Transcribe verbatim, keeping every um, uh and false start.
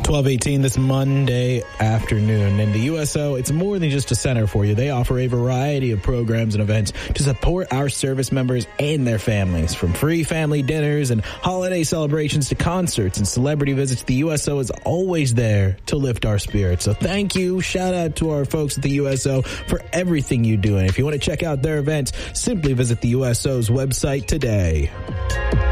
twelve eighteen this Monday afternoon. And the U S O, it's more than just a center for you. They offer a variety of programs and events to support our service members and their families. From free family dinners and holiday celebrations to concerts and celebrity visits, the U S O is always there to lift our spirits. So thank you. Shout out to our folks at the U S O for everything you do. And if you want to check out their events, simply visit the U S O's website today.